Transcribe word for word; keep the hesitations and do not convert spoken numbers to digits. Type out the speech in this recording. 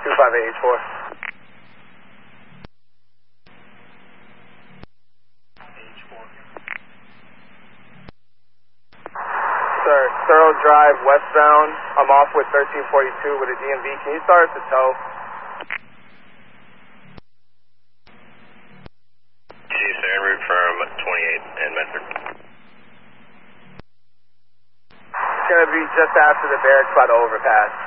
two five eight H four. Sir, Thorough Drive westbound. I'm off with thirteen forty-two with a D M V. Can you start us to tow? Chiefs en route from twenty-eight and Medford. It's going to be just after the barracks by the overpass.